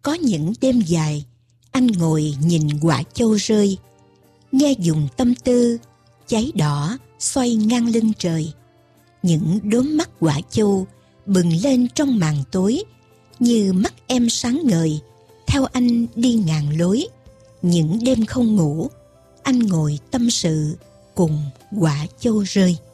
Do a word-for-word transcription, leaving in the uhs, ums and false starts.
Có những đêm dài, anh ngồi nhìn quả châu rơi, nghe dùng tâm tư cháy đỏ xoay ngang lưng trời. Những đốm mắt quả châu bừng lên trong màn tối, như mắt em sáng ngời theo anh đi ngàn lối. Những đêm không ngủ, anh ngồi tâm sự cùng quả châu rơi.